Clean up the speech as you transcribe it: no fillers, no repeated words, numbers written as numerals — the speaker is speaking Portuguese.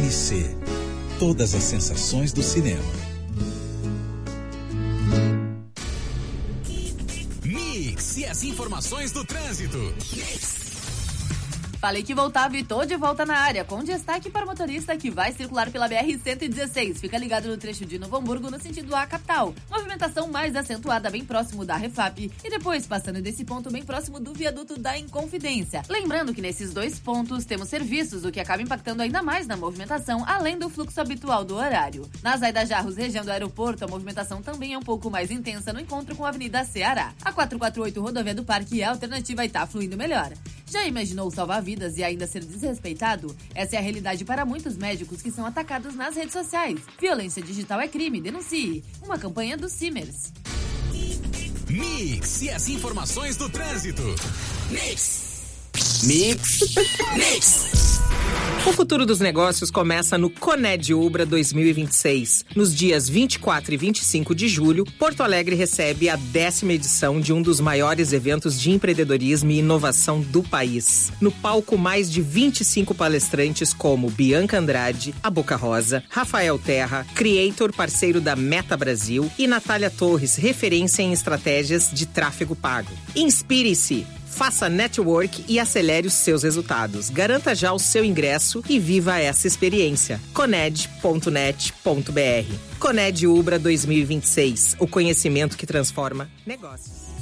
TNC. Todas as sensações do cinema. Mix e as informações do trânsito. Falei que voltava e tô de volta na área, com destaque para o motorista que vai circular pela BR-116. Fica ligado no trecho de Novo Hamburgo, no sentido A capital. Movimentação mais acentuada bem próximo da Refap e depois passando desse ponto bem próximo do viaduto da Inconfidência. Lembrando que nesses dois pontos temos serviços, o que acaba impactando ainda mais na movimentação, além do fluxo habitual do horário. Na Zaida Jarros, região do aeroporto, a movimentação também é um pouco mais intensa no encontro com a Avenida Ceará. A 448 Rodovia do Parque é a alternativa e tá fluindo melhor. Já imaginou salvar vidas e ainda ser desrespeitado? Essa é a realidade para muitos médicos que são atacados nas redes sociais. Violência digital é crime, denuncie. Uma campanha do Simers. Mix e as informações do trânsito. Mix. O futuro dos negócios começa no Coned Ubra 2026. Nos dias 24 e 25 de julho, Porto Alegre recebe a 10ª edição de um dos maiores eventos de empreendedorismo e inovação do país. No palco, mais de 25 palestrantes como Bianca Andrade, a Boca Rosa, Rafael Terra, Creator, parceiro da Meta Brasil, e Natália Torres, referência em estratégias de tráfego pago. Inspire-se! Faça network e acelere os seus resultados. Garanta já o seu ingresso e viva essa experiência. Coned.net.br. Coned Ubra 2026. O conhecimento que transforma negócios.